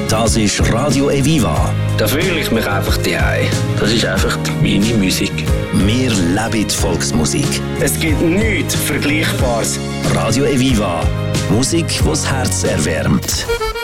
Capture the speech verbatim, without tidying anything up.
Das ist Radio Eviva. Da fühle ich mich einfach daheim. Das ist einfach meine Musik. Wir leben die Volksmusik. Es gibt nichts Vergleichbares. Radio Eviva. Musik, die das Herz erwärmt.